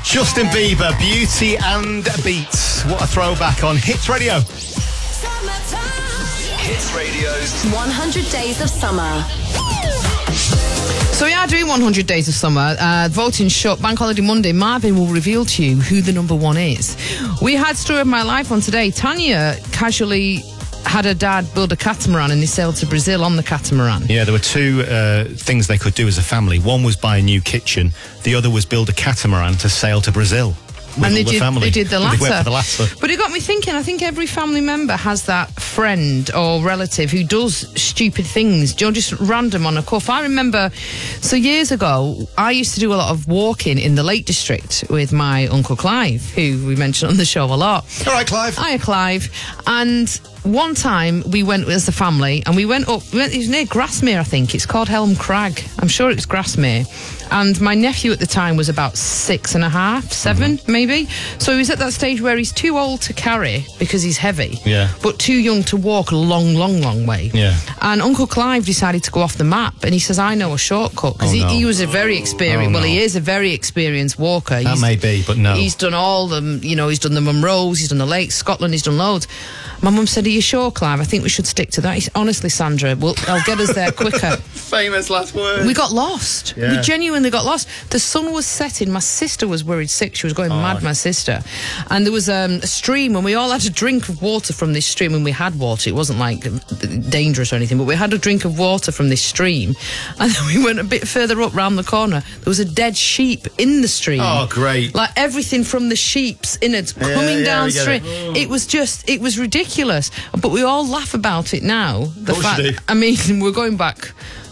Justin Bieber, Beauty and Beats. What a throwback on Hits Radio. Hits Radio's 100 Days of Summer. So we are doing 100 Days of Summer. Voting shut, Bank Holiday Monday. Marvin will reveal to you who the number one is. We had Story of My Life on today. Tanya casually had her dad build a catamaran and they sailed to Brazil on the catamaran. Yeah, there were two things they could do as a family. One was buy a new kitchen. The other was build a catamaran to sail to Brazil. And they did the latter. They went for the latter. But it got me thinking, I think every family member has that friend or relative who does stupid things, just random on a cuff. I remember, so years ago, I used to do a lot of walking in the Lake District with my Uncle Clive, who we mentioned on the show a lot. All right, Clive. Hiya, Clive. And one time we went as a family and we went up, it was near Grasmere, I think. It's called Helm Crag. I'm sure it was Grasmere. And my nephew at the time was about 6.5, 7 maybe. So he was at that stage where he's too old to carry because he's heavy, but too young to walk a long way. Yeah. And Uncle Clive decided to go off the map, and he says, I know a shortcut, because he was a very experienced, well, he is a very experienced walker. That may be, but no. He's done all them, he's done the Munros, he's done the Lakes, Scotland, he's done loads. My mum said, are you sure, Clive? I think we should stick to that. He said, honestly, Sandra, I'll get us there quicker. Famous last word. We got lost. Yeah. We genuinely got lost. The sun was setting. My sister was worried sick. She was going mad, my sister. And there was a stream, and we all had a drink of water from this stream, and we had water. It wasn't like dangerous or anything, but we had a drink of water from this stream. And then we went a bit further up round the corner. There was a dead sheep in the stream. Oh, great. Like everything from the sheep's innards coming downstream. It was ridiculous. But we all laugh about it now. The fact, I mean, we're going back,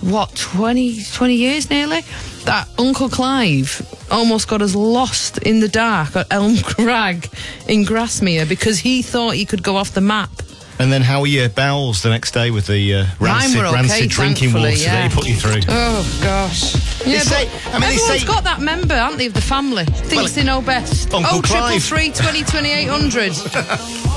20 years nearly? That Uncle Clive almost got us lost in the dark at Elm Crag in Grasmere because he thought he could go off the map. And then how were your bowels the next day with the rancid drinking water that he put you through? Oh, gosh. Yeah, everyone's got that member, haven't they, of the family? Thinks they know best. Uncle Clive. 333 20 2800.